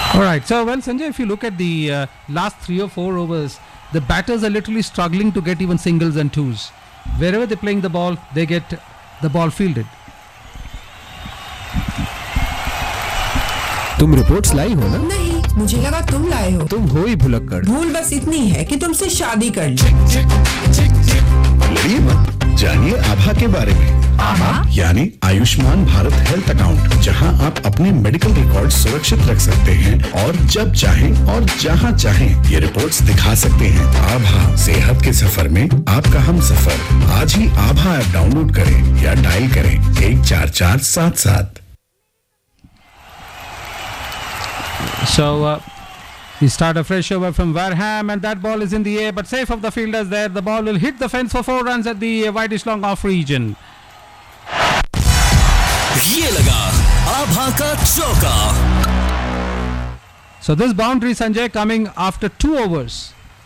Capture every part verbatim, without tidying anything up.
All right. So, well, Sanjay, if you look at the uh, last three or four overs, the batters are literally struggling to get even singles and twos. Wherever they're playing the ball, they get the ball fielded. तुम reports लाई हो ना? नहीं, मुझे लगा तुम लाए हो। तुम हो ही भुलक्कड़। भूल बस इतनी है कि तुमसे शादी कर ली। लड़िए मत, जानिए आभा के बारे में। आभा यानी आयुष्मान भारत हेल्थ अकाउंट, जहां आप अपने मेडिकल रिकॉर्ड सुरक्षित रख सकते हैं और जब चाहें और जहां चाहें ये रिपोर्ट्स दिखा सकते हैं। आभा, सेहत के सफर में आपका हम सफर। आज ही आभा ऐप डाउनलोड करें या डायल करें एक चार चार सात सात। So, uh, we start a fresh over from Warham, and that ball is in the air, but safe of the fielders there. The ball will hit the fence for four runs at the uh, wideish long off region. ये लगा आभा का चौका. So this boundary, Sanjay, coming after two overs.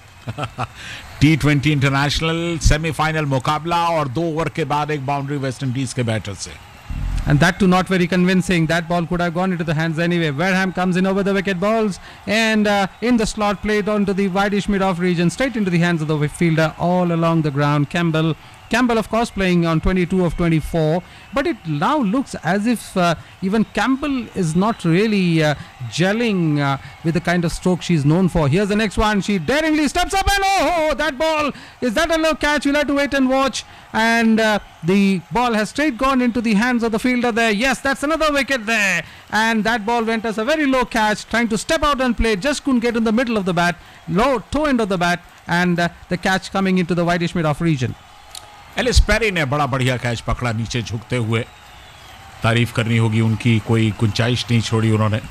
T twenty international semifinal मुकाबला और दो over के बाद एक बाउंड्री वेस्ट इंडीज के बैटर से. And that too not very convincing. That ball could have gone into the hands anyway. Warham comes in over the wicket balls and uh, in the slot played onto the wideish mid-off region, straight into the hands of the fielder all along the ground. Campbell, Campbell of course playing on twenty-two of twenty-four, but it now looks as if uh, even Campbell is not really uh, gelling uh, with the kind of stroke she's known for. Here's the next one. She daringly steps up and oh, that ball, is that a low catch? We'll have to wait and watch. And uh, the ball has straight gone into the hands of the fielder there. Yes, that's another wicket there. And that ball went as a very low catch, trying to step out and play, just couldn't get in the middle of the bat, low toe end of the bat, and uh, the catch coming into the wideish mid-off region. Ellyse Perry ने बड़ा बढ़िया catch पकड़ा नीचे झुकते हुए. तारीफ करनी होगी उनकी, कोई गुंजाइश नहीं छोड़ी उन्होंने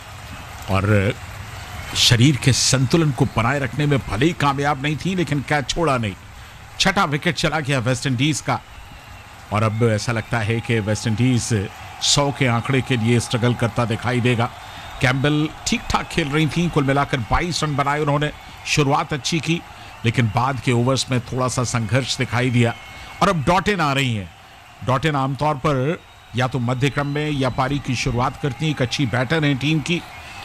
और शरीर के संतुलन को बनाए रखने में भले ही कामयाब नहीं थी, लेकिन कैच छोड़ा नहीं. छठा विकेट चला गया वेस्ट इंडीज का और अब ऐसा लगता है कि वेस्ट इंडीज सौ के आंकड़े के लिए स्ट्रगल करता दिखाई देगा. कैम्बल ठीक ठाक खेल रही थी, कुल मिलाकर बाईस रन बनाए उन्होंने. शुरुआत अच्छी की, लेकिन बाद के ओवर्स में थोड़ा सा संघर्ष दिखाई दिया और अब डॉटेन आ रही हैं. डॉटेन आमतौर पर या तो मध्य क्रम में या पारी की शुरुआत करती है. एक अच्छी बैटर है टीम की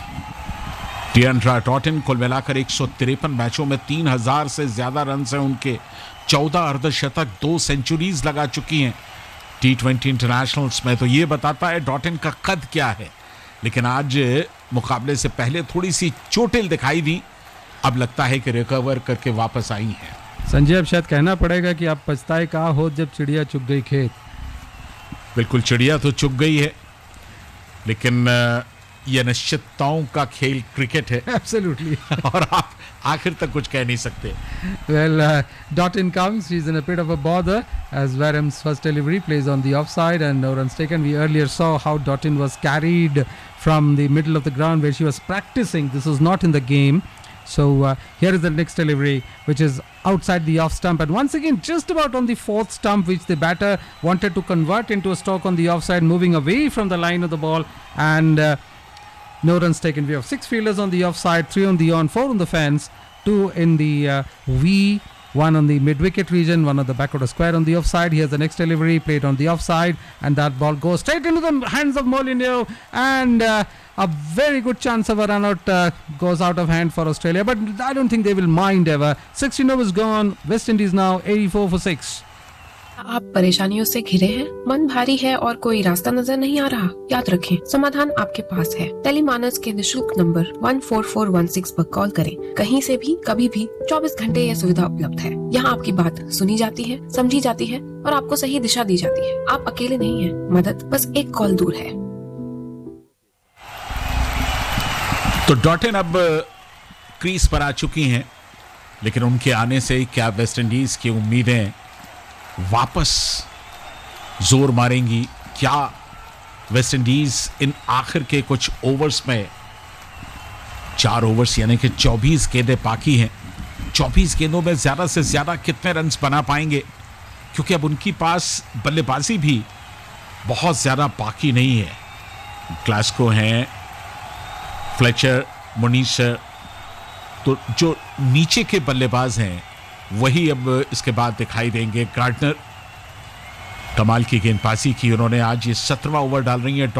डिएंड्रा डॉटेन. कुल मिलाकर एक सौ तिरपन मैचों में तीन हजार से ज्यादा रन हैं उनके. चौदह अर्धशतक, दो सेंचुरीज लगा चुकी हैं टी ट्वेंटी इंटरनेशनल्स में. तो ये बताता है डॉटेन का कद क्या है. लेकिन आज मुकाबले से पहले थोड़ी सी चोटिल दिखाई दी. अब लगता है कि रिकवर करके वापस आई हैं. संजय, अब शायद कहना पड़ेगा कि आप पछताए कहा हो जब चिड़िया चुग गई खेत. बिल्कुल, चिड़िया तो चुग गई है, लेकिन यह अनिश्चितताओं का खेल क्रिकेट है. Absolutely. और आप आखिर तक कुछ कह नहीं सकते. Well, uh, Dottin comes. She's in a bit of a bother as Warham's first delivery plays on the offside and no runs taken. We earlier saw how Dottin was carried from the middle of the ground where she was practicing. This was not in the game. So uh, here is the next delivery, which is outside the off stump, and once again just about on the fourth stump, which the batter wanted to convert into a stroke on the offside, moving away from the line of the ball, and uh, no runs taken. We have six fielders on the offside, three on the on, four on the fence, two in the uh, V, one on the mid-wicket region, one on the back of the square on the offside. Here's the next delivery played on the offside, and that ball goes straight into the hands of Molineux, and uh, a very good chance of a run out uh, goes out of hand for Australia, but I don't think they will mind ever. sixteen overs gone, West Indies now eighty-four for six. आप परेशानियों से घिरे हैं, मन भारी है और कोई रास्ता नजर नहीं आ रहा? याद रखें, समाधान आपके पास है. टेलीमानस के निशुल्क number one four four one six पर कॉल करें. कहीं से भी, कभी भी, चौबीस घंटे यह सुविधा उपलब्ध है. यहाँ आपकी बात सुनी जाती है, समझी जाती है और आपको सही दिशा दी जाती है. आप अकेले नहीं हैं, मदद बस एक कॉल दूर है. तो डॉटेन अब क्रीज पर आ चुकी हैं, लेकिन उनके आने से क्या वेस्ट इंडीज की उम्मीदें वापस जोर मारेंगी? क्या वेस्ट इंडीज इन आखिर के कुछ ओवर्स में, चार ओवर्स यानी कि चौबीस गेंदें बाकी हैं, चौबीस गेंदों में ज्यादा से ज्यादा कितने रन्स बना पाएंगे? क्योंकि अब उनके पास बल्लेबाजी भी बहुत ज्यादा बाकी नहीं है. ग्लास्को हैं, फ्लेचर, मुनीसर, तो जो नीचे के बल्लेबाज हैं वही अब इसके बाद दिखाई देंगे. गार्डनर कमाल की गेंदबाजी की उन्होंने आज. ये सत्रहवां ओवर डाल रही है